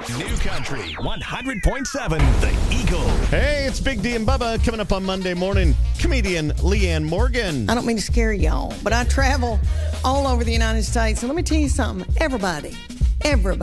New Country 100.7 The Eagle. Hey, it's Big D and Bubba coming up on Monday morning. Comedian Leanne Morgan. I don't mean to scare y'all, but I travel all over the United States. And let me tell you something. Everybody